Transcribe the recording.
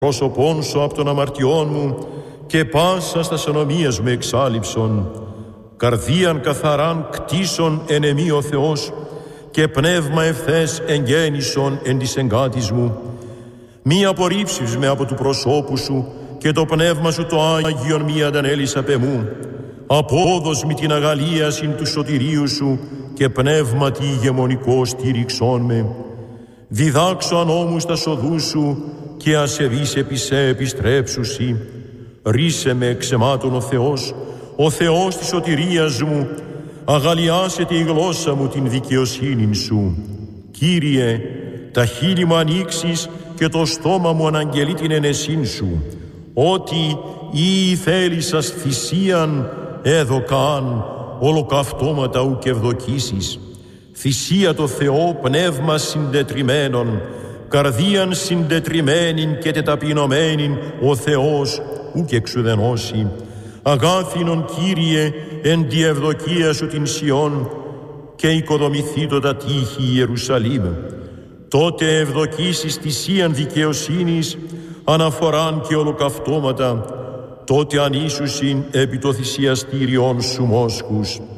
πρόσωπόν σου από των αμαρτιών μου και πάσα στα ανομίας με εξάλειψον. Καρδίαν καθαράν κτίσον εν εμή ο Θεός και πνεύμα ευθές εγγέννησον εν της εγκάτης μου. Μη απορρίψεις με από του προσώπου σου και το πνεύμα σου το Άγιον μη αντανέλεις απ' εμού. Απόδος μη την αγαλίασιν του σωτηρίου σου και πνεύματι ηγεμονικό στήριξόν με. Διδάξω ανώμους τα σοδού σου και ασεβείς επί σε επιστρέψουσι. Ρίσε με εξαιμάτων ο Θεός της σωτηρίας μου, αγαλιάσετε η γλώσσα μου την δικαιοσύνην σου. Κύριε, τα χείλη μου ανοίξεις και το στόμα μου αναγγελεί την ενεσήν σου, ότι ή θέλησας θυσίαν έδωκαν ολοκαυτώματα ουκ ευδοκίσεις. Θυσία το Θεό πνεύμα συντετριμένον, καρδίαν συντετριμένην και τεταπεινωμένην ο Θεός ουκ εξουδενώσει. Αγάθινον Κύριε εν τη ευδοκία σου την Σιών και οικοδομηθήτω τα τείχη Ιερουσαλήμ. Τότε ευδοκίσεις θυσίαν δικαιοσύνης, αναφοράν και ολοκαυτώματα, τότε ανήσουσιν επί το θυσιαστήριον σου μόσχους.